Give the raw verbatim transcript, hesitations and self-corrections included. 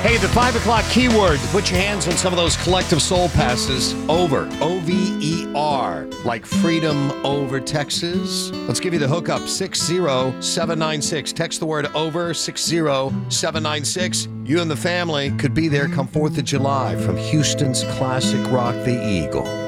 Hey, the five o'clock keyword to put your hands on some of those collective soul passes. Over. O V E R. Like freedom over Texas. Let's give you the hookup. six zero seven nine six. Text the word over. six zero seven nine six. You and the family could be there come fourth of July from Houston's classic rock, The Eagle.